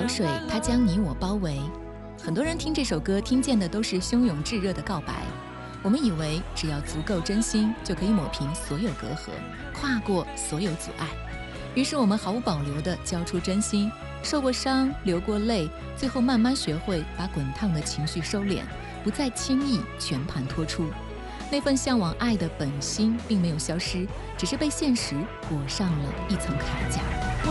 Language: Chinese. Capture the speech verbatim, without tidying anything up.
潮水，它将你我包围。很多人听这首歌听见的都是汹涌炙热的告白，我们以为只要足够真心，就可以抹平所有隔阂，跨过所有阻碍。于是我们毫无保留地交出真心，受过伤，流过泪，最后慢慢学会把滚烫的情绪收敛，不再轻易全盘托出。那份向往爱的本心并没有消失，只是被现实裹上了一层铠甲。